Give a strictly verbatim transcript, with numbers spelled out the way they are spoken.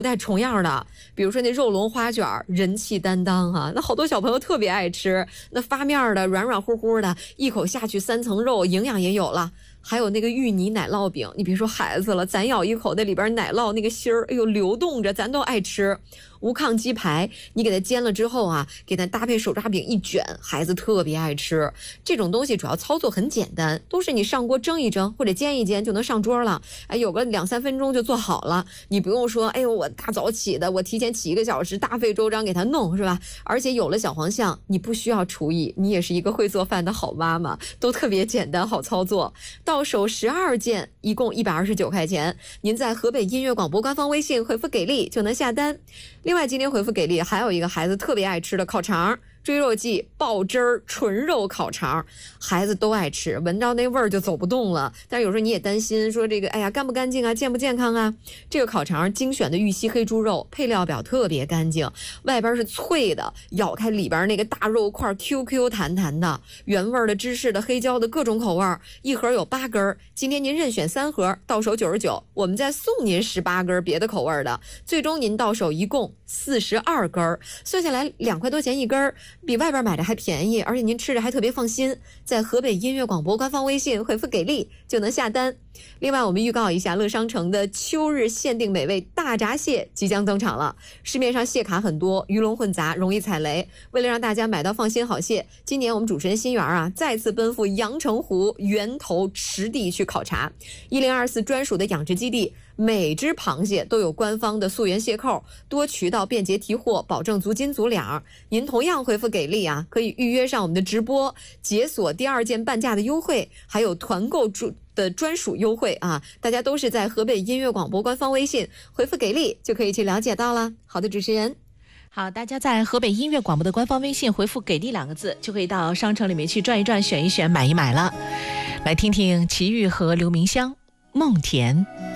带重样的，比如说那肉龙花卷，人气担当哈、啊，那好多小朋友特别爱吃。那发面的，软软乎乎的，一口下去三层肉，营养也有了。还有那个芋泥奶酪饼，你别说孩子了，咱咬一口，那里边奶酪那个芯儿，哎呦流动着，咱都爱吃。无抗鸡排，你给它煎了之后啊，给它搭配手抓饼一卷，孩子特别爱吃。这种东西主要操作很简单，都是你上锅蒸一蒸或者煎一煎就能上桌了。哎，有个两三分钟就做好了，你不用说，哎呦我大早起的，我提前起一个小时，大费周章给它弄，是吧？而且有了小黄象，你不需要厨艺，你也是一个会做饭的好妈妈，都特别简单好操作。到手十二件，一共一百二十九块钱，您在河北音乐广播官方微信回复给力就能下单。另外今天回复给力还有一个孩子特别爱吃的烤肠，追肉季爆汁儿纯肉烤肠，孩子都爱吃，闻到那味儿就走不动了。但是有时候你也担心说这个，哎呀干不干净啊，健不健康啊？这个烤肠精选的玉溪黑猪肉，配料表特别干净，外边是脆的，咬开里边那个大肉块 Q Q 弹弹的，原味的、芝士的、黑椒的各种口味，一盒有八根，今天您任选三盒，到手九十九，我们再送您十八根别的口味的，最终您到手一共四十二根，算下来两块多钱一根，比外边买的还便宜，而且您吃着还特别放心。在河北音乐广播官方微信回复给力就能下单。另外我们预告一下，乐商城的秋日限定美味大闸蟹即将登场了。市面上蟹卡很多，鱼龙混杂，容易踩雷，为了让大家买到放心好蟹，今年我们主持人心源啊再次奔赴阳澄湖源头池地去考察。一零二四专属的养殖基地，每只螃蟹都有官方的溯源蟹扣，多渠道便捷提货，保证足斤足两。您同样回复给力啊，可以预约上我们的直播，解锁第二件半价的优惠，还有团购主的专属优惠啊！大家都是在河北音乐广播官方微信回复给力就可以去了解到了。好的，主持人。 好，大家在河北音乐广播的官方微信回复给力两个字，就可以到商城里面去转一转，选一选，买一买了。来听听齐豫和刘明湘《梦田》。